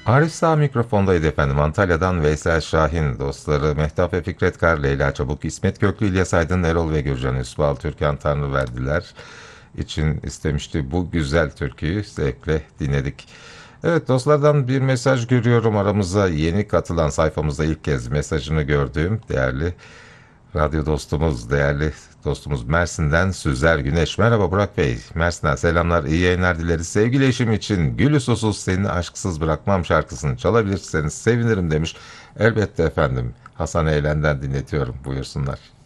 Arif Sağ mikrofondaydı efendim. Antalya'dan Veysel Şahin, dostları Mehtap ve Fikret Kar, Leyla Çabuk, İsmet Köklü, İlyas Aydın, Erol ve Gürcan Üsbal, Türkan Tanrıverdiler için istemişti. Bu güzel türküyü zevkle dinledik. Evet, dostlardan bir mesaj görüyorum. Aramıza yeni katılan, sayfamızda ilk kez mesajını gördüğüm değerli radyo dostumuz, değerli dostumuz Mersin'den Süzer Güneş. Merhaba Burak Bey. Mersin'den selamlar, iyi yayınlar dileriz. Sevgili eşim için Gülü Susuz Seni Aşksız Bırakmam şarkısını çalabilirseniz sevinirim demiş. Elbette efendim. Hasan Eğlen'den dinletiyorum. Buyursunlar.